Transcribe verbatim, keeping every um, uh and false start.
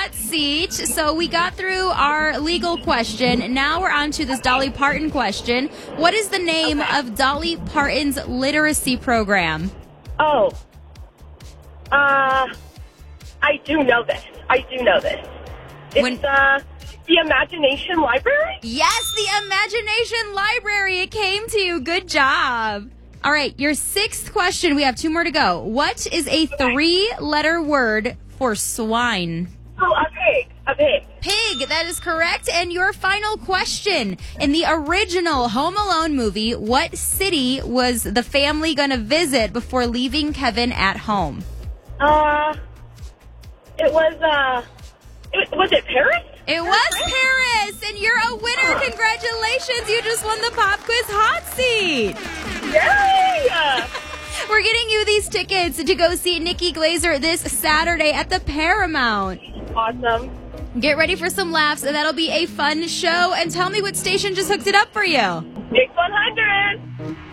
hot seat. So we got through our legal question. Now we're on to this Dolly Parton question. What is the name Okay. of Dolly Parton's literacy program? Oh. Uh, I do know this. I do know this. It's, When- uh, the Imagination Library? Yes, the Imagination Library. It came to you. Good job. All right, your sixth question. We have two more to go. What is a three-letter word for swine? Oh, a pig. A pig. Pig, that is correct. And your final question. In the original Home Alone movie, what city was the family going to visit before leaving Kevin at home? Uh, it was, uh, it, was it Paris? It was Paris, and you're a winner. Congratulations. You just won the Pop Quiz Hot Seat. Yay! We're getting you these tickets to go see Nikki Glazer this Saturday at the Paramount. Awesome. Get ready for some laughs, and that'll be a fun show. And tell me what station just hooked it up for you. Mix one hundred.